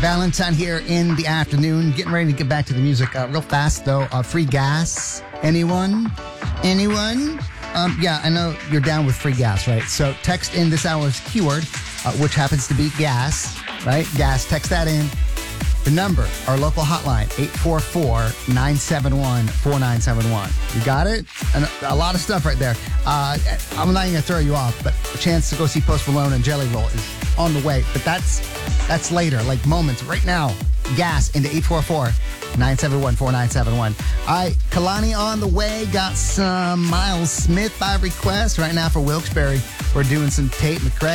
Valentine here in the afternoon. Getting ready to get back to the music real fast, though. Free gas. Anyone? Yeah, I know you're down with free gas, right? So text in this hour's keyword, which happens to be gas, right? Gas. Text that in. The number, our local hotline, 844-971-4971. You got it? And a lot of stuff right there. I'm not even going to throw you off, but a chance to go see Post Malone and Jelly Roll is on the way. But that's later, like moments. Right now, gas into 844-971-4971. All right, Kalani on the way. Got some Miles Smith by request right now for Wilkes-Barre. We're doing some Tate McRae.